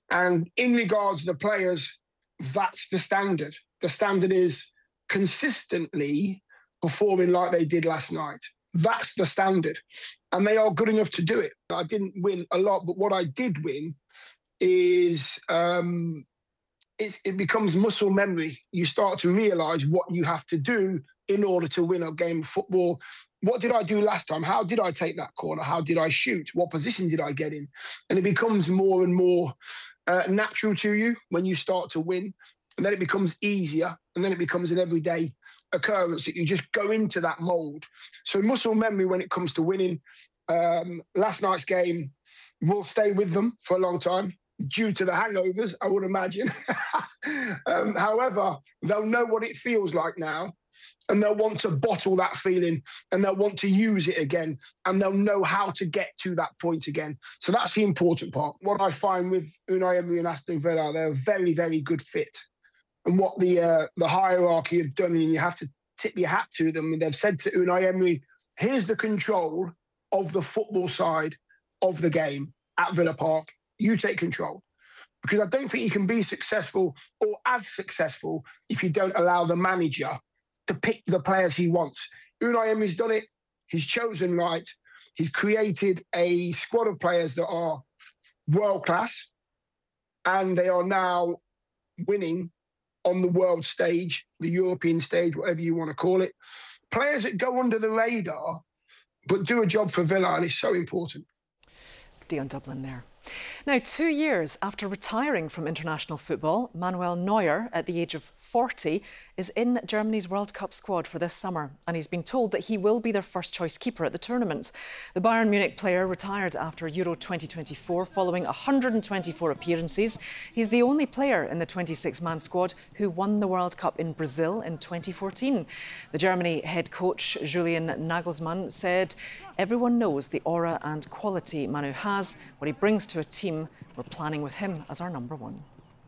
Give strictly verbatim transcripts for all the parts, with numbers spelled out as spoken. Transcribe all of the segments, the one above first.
And in regards to the players, that's the standard. The standard is consistently performing like they did last night. That's the standard. And they are good enough to do it. I didn't win a lot, but what I did win is um, it's, it becomes muscle memory. You start to realise what you have to do in order to win a game of football. What did I do last time? How did I take that corner? How did I shoot? What position did I get in? And it becomes more and more uh, natural to you when you start to win. And then it becomes easier. And then it becomes an everyday occurrence that you just go into that mould. So muscle memory when it comes to winning. Um, last night's game will stay with them for a long time due to the hangovers, I would imagine. um, however, they'll know what it feels like now. And they'll want to bottle that feeling and they'll want to use it again and they'll know how to get to that point again. So that's the important part. What I find with Unai Emery and Aston Villa, they're a very, very good fit. And what the uh, the hierarchy have done, and you have to tip your hat to them, and they've said to Unai Emery, here's the control of the football side of the game at Villa Park. You take control. Because I don't think you can be successful or as successful if you don't allow the manager to pick the players he wants. Unai Emery's done it. He's chosen right. He's created a squad of players that are world-class, and they are now winning on the world stage, the European stage, whatever you want to call it. Players that go under the radar, but do a job for Villa, and it's so important. Dion Dublin there. Now, two years after retiring from international football, Manuel Neuer, at the age of forty, is in Germany's World Cup squad for this summer, and he's been told that he will be their first-choice keeper at the tournament. The Bayern Munich player retired after Euro twenty twenty-four following one hundred twenty-four appearances. He's the only player in the twenty-six man squad who won the World Cup in Brazil in twenty fourteen. The Germany head coach, Julian Nagelsmann, said, "Everyone knows the aura and quality Manu has, what he brings to a team. We're planning with him as our number one."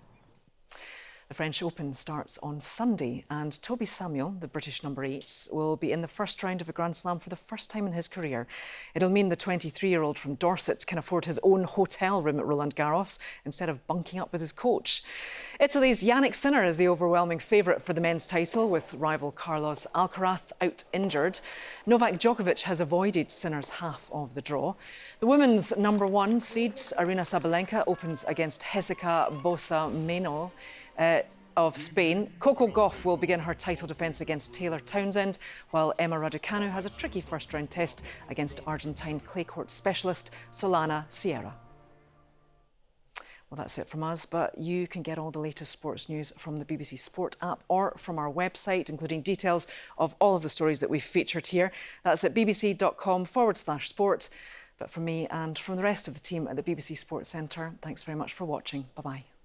The French Open starts on Sunday, and Toby Samuel, the British number eight, will be in the first round of a Grand Slam for the first time in his career. It'll mean the twenty-three-year-old from Dorset can afford his own hotel room at Roland Garros instead of bunking up with his coach. Italy's Yannick Sinner is the overwhelming favourite for the men's title, with rival Carlos Alcaraz out injured. Novak Djokovic has avoided Sinner's half of the draw. The women's number one seed, Aryna Sabalenka, opens against Jessica Bossa Meno Uh, of Spain. Coco Gauff will begin her title defence against Taylor Townsend, while Emma Raducanu has a tricky first-round test against Argentine clay court specialist Solana Sierra. Well, that's it from us, but you can get all the latest sports news from the B B C Sport app or from our website, including details of all of the stories that we've featured here. That's at bbc.com forward slash sport. But from me and from the rest of the team at the B B C Sports Centre, thanks very much for watching. Bye-bye.